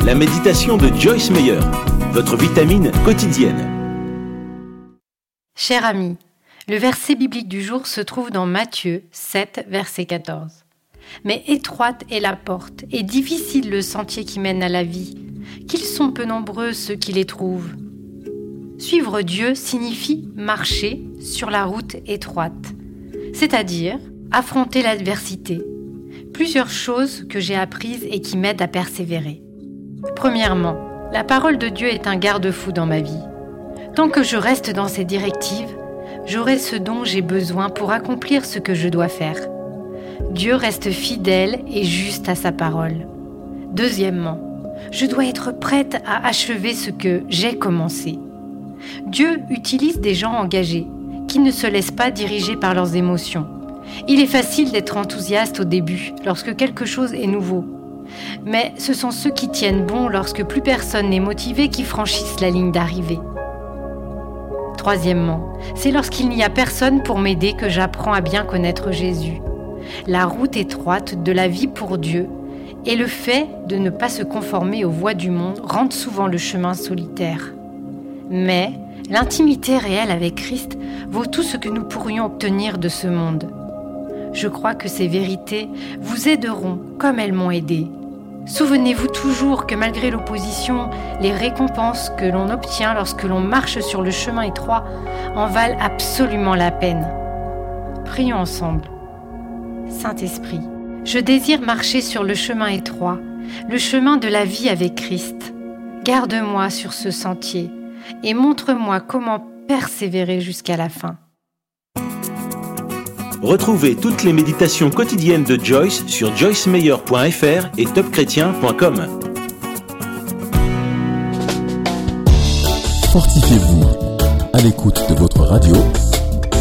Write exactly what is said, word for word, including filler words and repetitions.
la méditation de Joyce Meyer, votre vitamine quotidienne. Cher ami, le verset biblique du jour se trouve dans Matthieu sept, verset quatorze. Mais étroite est la porte, et difficile le sentier qui mène à la vie, qu'ils sont peu nombreux ceux qui les trouvent. Suivre Dieu signifie marcher sur la route étroite, c'est-à-dire affronter l'adversité. Plusieurs choses que j'ai apprises et qui m'aident à persévérer. Premièrement, la parole de Dieu est un garde-fou dans ma vie. Tant que je reste dans ses directives, j'aurai ce dont j'ai besoin pour accomplir ce que je dois faire. Dieu reste fidèle et juste à sa parole. Deuxièmement, je dois être prête à achever ce que j'ai commencé. Dieu utilise des gens engagés, qui ne se laissent pas diriger par leurs émotions. Il est facile d'être enthousiaste au début, lorsque quelque chose est nouveau. Mais ce sont ceux qui tiennent bon lorsque plus personne n'est motivé qui franchissent la ligne d'arrivée. Troisièmement, c'est lorsqu'il n'y a personne pour m'aider que j'apprends à bien connaître Jésus. La route étroite de la vie pour Dieu et le fait de ne pas se conformer aux voies du monde rendent souvent le chemin solitaire. Mais l'intimité réelle avec Christ vaut tout ce que nous pourrions obtenir de ce monde. Je crois que ces vérités vous aideront comme elles m'ont aidé. Souvenez-vous toujours que malgré l'opposition, les récompenses que l'on obtient lorsque l'on marche sur le chemin étroit en valent absolument la peine. Prions ensemble. Saint-Esprit, je désire marcher sur le chemin étroit, le chemin de la vie avec Christ. Garde-moi sur ce sentier et montre-moi comment persévérer jusqu'à la fin. Retrouvez toutes les méditations quotidiennes de Joyce sur joyce meyer point f r et top chrétien point com. Fortifiez-vous à l'écoute de votre radio